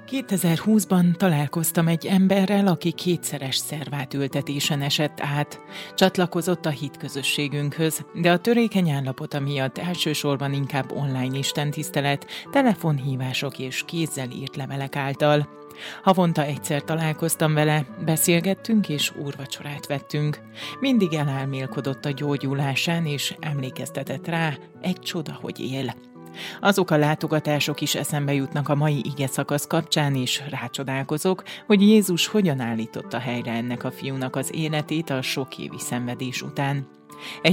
2020-ban találkoztam egy emberrel, aki 2-szeres szervátültetésen esett át. Csatlakozott a hitközösségünkhöz, de a törékeny állapota miatt elsősorban inkább online istentisztelet, telefonhívások és kézzel írt levelek által. Havonta egyszer találkoztam vele, beszélgettünk és úrvacsorát vettünk. Mindig elálmélkodott a gyógyulásán és emlékeztetett rá, egy csoda, hogy él. Azok a látogatások is eszembe jutnak a mai igeszakasz kapcsán, és rácsodálkozok, hogy Jézus hogyan állította helyre ennek a fiúnak az életét a sok évi szenvedés után.